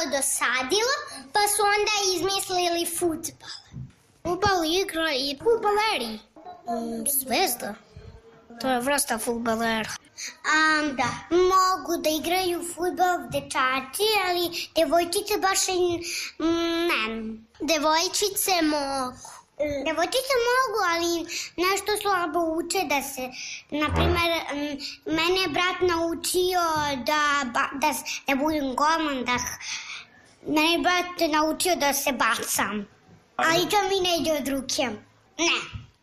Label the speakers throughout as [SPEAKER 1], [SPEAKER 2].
[SPEAKER 1] dosadilo, pa su onda izmislili fudbal. Fudbal igra i fudbaleri. Zvezda. To je vrsta fudbalera. Da, mogu da igraju fudbal dečaci, ali devojčice baš ne. Devojčice mogu. Devojčice mogu, ali nešto slabo uče da se, naprimer, mene je brat naučio da budem golman, mene je brat naučio da se bacam, ali to mi ne ide od ruke. Ne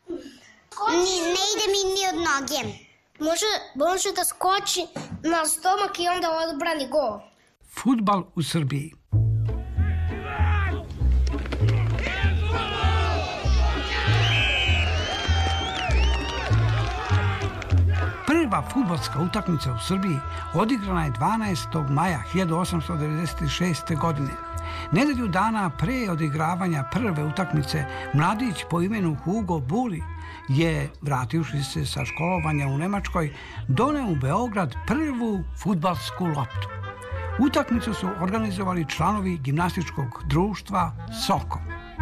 [SPEAKER 1] ide mi ni od noge. Može da skoči na stomak i onda odbrani gol.
[SPEAKER 2] Fudbal u Srbiji. Prva fudbalska utakmica u Srbiji odigrana je 12. maja 1896. godine. Nedelju dana pre odigravanja prve utakmice, mladić po imenu Hugo Buli je, vrativši se sa školovanja u Nemačkoj, doneo u Beograd prvu fudbalsku loptu. Utakmicu su organizovali članovi gimnastičkog društva Soko.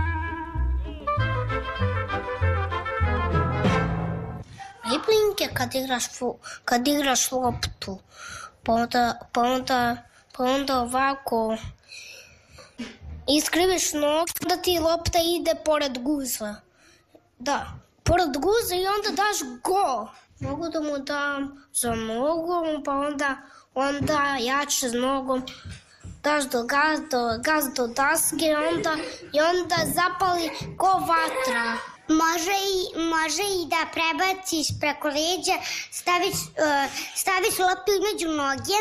[SPEAKER 1] Dribling je kad igraš loptu, pa onda ovako iskriviš nogu, da ti lopta ide pored guza. Da, pored guza i onda daš gol. Mogu da mu dam za nogom, pa onda jače s nogom daš do daske i onda zapali ko vatra. Može i da prebaciš preko leđa, staviš loptu između noge,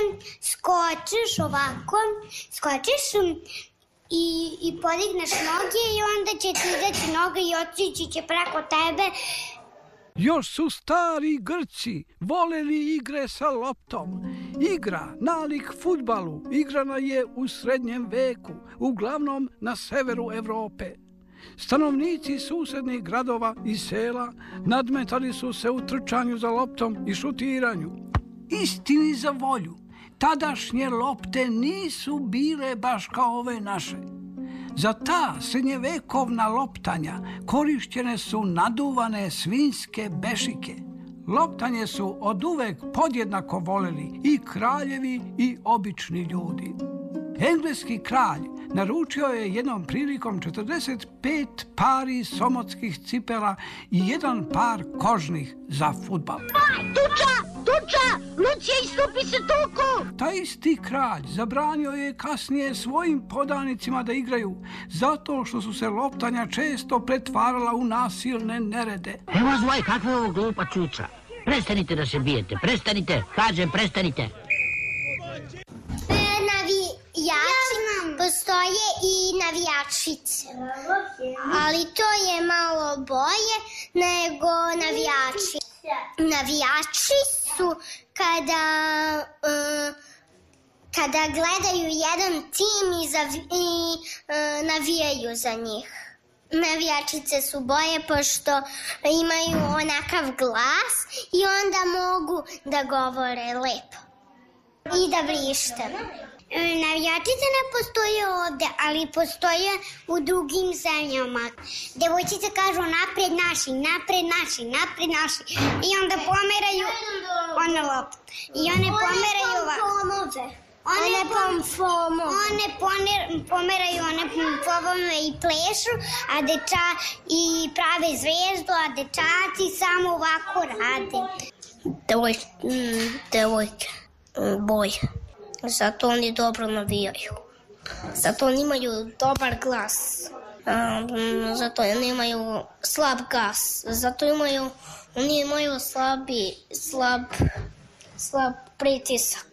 [SPEAKER 1] skočiš i podigneš noge i onda će ti izaći noga i otići će preko tebe.
[SPEAKER 2] Još su stari Grci voleli igre sa loptom. Igra, nalik fudbalu, igrana je u srednjem veku, uglavnom na severu Evrope. Stanovnici susednih gradova i sela nadmetali su se u trčanju za loptom i šutiranju. Istini za volju, tadašnje lopte nisu bile baš kao ove naše. Za ta srednjevekovna loptanja korišćene su naduvane svinjske bešike. Loptanje su oduvek podjednako voleli i kraljevi i obični ljudi. Engleski kralj naručio je jednom prilikom 45 pari somotskih cipela i jedan par kožnih za fudbal.
[SPEAKER 3] Tuča! Lucija, istupi se tuku!
[SPEAKER 2] Taj isti kralj zabranio je kasnije svojim podanicima da igraju, zato što su se loptanja često pretvarala u nasilne nerede.
[SPEAKER 3] Evo zvoj, kakva je ovo glupa čuča? Prestanite da se bijete, prestanite, kažem prestanite.
[SPEAKER 1] Postoje i navijačice, ali to je malo bolje nego navijači. Navijači su kada gledaju jedan tim i navijaju za njih. Navijačice su bolje pošto imaju onakav glas i onda mogu da govore lepo i da vrište. Navijačice ne postoje ovde, ali postoje u drugim zemljama. Devojčice kažu napred naši, napred naši, napred naši. I onda pomeraju one lopte. I one pomeraju one pomeraju one pomfomove i plešu, i prave zvezdu, a dečaci samo ovako rade. Devojke, boje. Zato oni dobro navijaju. Zato oni imaju dobar glas. Zato oni imaju slab gas. Zato oni imaju slab pritisak.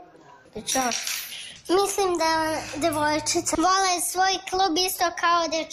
[SPEAKER 1] Mislim da devojčice vole svoj klub isto kao dečaci.